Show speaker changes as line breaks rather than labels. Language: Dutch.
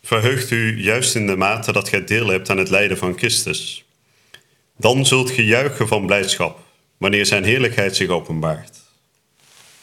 verheugt u juist in de mate dat gij deel hebt aan het lijden van Christus. Dan zult ge juichen van blijdschap, wanneer zijn heerlijkheid zich openbaart.